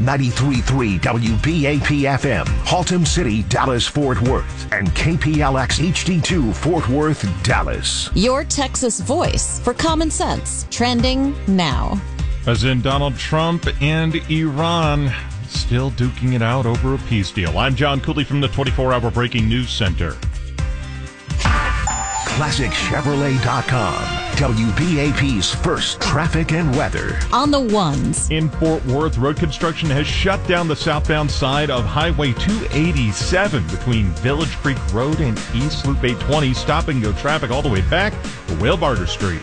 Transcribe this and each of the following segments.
93.3 WBAP-FM, Haltom City, Dallas-Fort Worth, and KPLX HD2 Fort Worth, Dallas. Your Texas voice for common sense. Trending now. President Donald Trump and Iran still duking it out over a peace deal. I'm John Cooley from the 24-Hour Breaking News Center. ClassicChevrolet.com. WBAP's first traffic and weather. On the ones. In Fort Worth, road construction has shut down the southbound side of Highway 287 between Village Creek Road and East Loop 820. Stop and go traffic all the way back to Whale-Barter Street.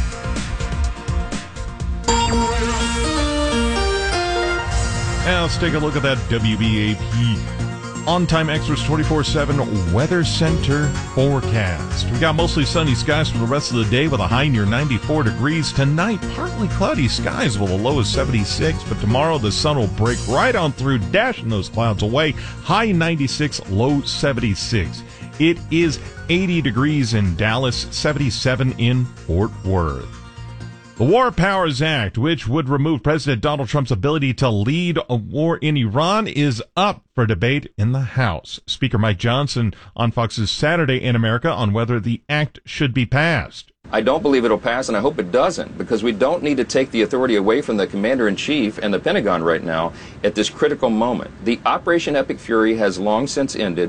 Now let's take a look at that WBAP On-Time Extras 24/7 Weather Center forecast. We got mostly sunny skies for the rest of the day with a high near 94 degrees. Tonight, partly cloudy skies with a low of 76, but tomorrow the sun will break right on through, dashing those clouds away. High 96, low 76. It is 80 degrees in Dallas, 77 in Fort Worth. The War Powers Act, which would remove President Donald Trump's ability to lead a war in Iran, is up for debate in the House. Speaker Mike Johnson on Fox's Saturday in America on whether the act should be passed. I don't believe it'll pass, and I hope it doesn't, because we don't need to take the authority away from the Commander-in-Chief and the Pentagon right now at this critical moment. The Operation Epic Fury has long since ended.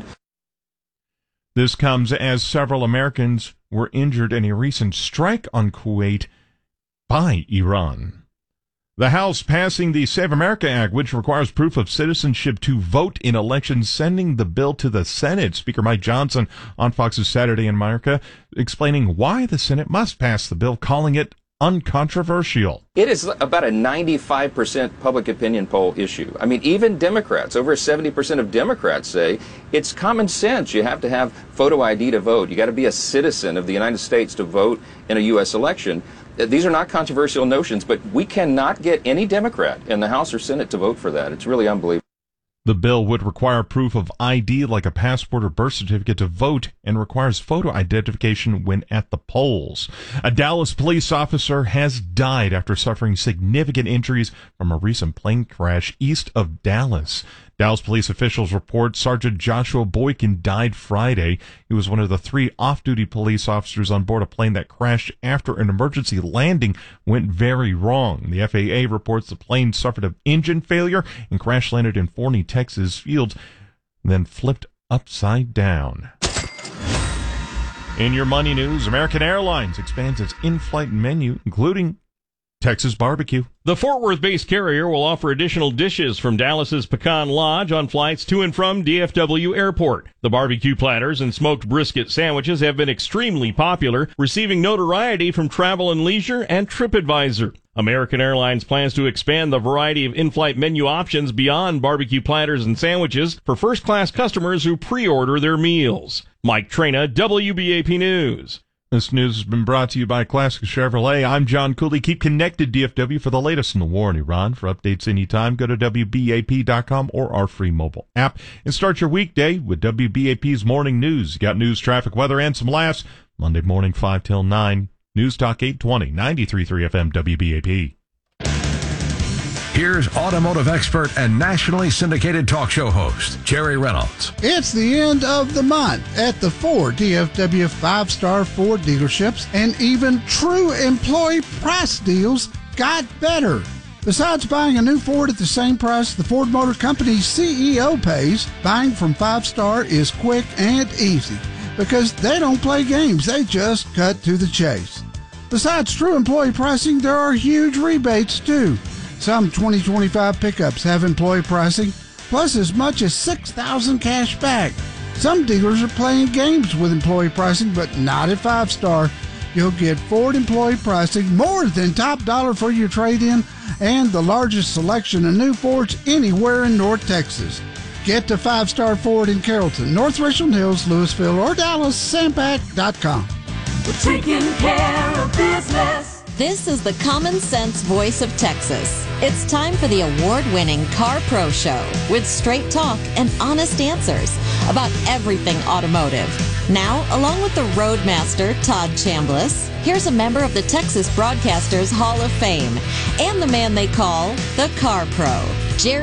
This comes as several Americans were injured in a recent strike on Kuwait by Iran. The House passing the Save America Act, which requires proof of citizenship to vote in elections, sending the bill to the Senate. Speaker Mike Johnson on Fox's Saturday in America explaining why the Senate must pass the bill, calling it uncontroversial. It is about a 95% public opinion poll issue. I mean, even Democrats, over 70% of Democrats say it's common sense. You have to have photo ID to vote. You got to be a citizen of the United States to vote in a U.S. election. These are not controversial notions, but we cannot get any Democrat in the House or Senate to vote for that. It's really unbelievable. The bill would require proof of ID like a passport or birth certificate to vote and requires photo identification when at the polls. A Dallas police officer has died after suffering significant injuries from a recent plane crash east of Dallas. Dallas police officials report Sergeant Joshua Boykin died Friday. He was one of the 3 off-duty police officers on board a plane that crashed after an emergency landing went very wrong. The FAA reports the plane suffered an engine failure and crash landed in Forney, Texas fields, then flipped upside down. In your money news, American Airlines expands its in-flight menu, including Texas barbecue. The Fort Worth-based carrier will offer additional dishes from Dallas's Pecan Lodge on flights to and from DFW Airport. The barbecue platters and smoked brisket sandwiches have been extremely popular, receiving notoriety from Travel and Leisure and TripAdvisor. American Airlines plans to expand the variety of in-flight menu options beyond barbecue platters and sandwiches for first-class customers who pre-order their meals. Mike Trena, WBAP News. This news has been brought to you by Classic Chevrolet. I'm John Cooley. Keep connected, DFW, for the latest in the war in Iran. For updates anytime, go to WBAP.com or our free mobile app. And start your weekday with WBAP's Morning News. You got news, traffic, weather, and some laughs. Monday morning, 5 till 9. News Talk 820, 93.3 FM WBAP. Here's automotive expert and nationally syndicated talk show host, Jerry Reynolds. It's the end of the month at the 4 DFW 5-star Ford dealerships, and even true employee price deals got better. Besides buying a new Ford at the same price the Ford Motor Company's CEO pays, buying from 5-star is quick and easy because they don't play games. They just cut to the chase. Besides true employee pricing, there are huge rebates too. Some 2025 pickups have employee pricing, plus as much as $6,000 cash back. Some dealers are playing games with employee pricing, but not at 5-star. You'll get Ford employee pricing, more than top dollar for your trade-in, and the largest selection of new Fords anywhere in North Texas. Get to 5-star Ford in Carrollton, North Richland Hills, Louisville, or Dallas, Sampac.com. We're taking care of business. This is the common sense voice of Texas. It's time for the award-winning Car Pro Show with straight talk and honest answers about everything automotive. Now, along with the Roadmaster, Todd Chambliss, here's a member of the Texas Broadcasters Hall of Fame and the man they call the Car Pro, Jerry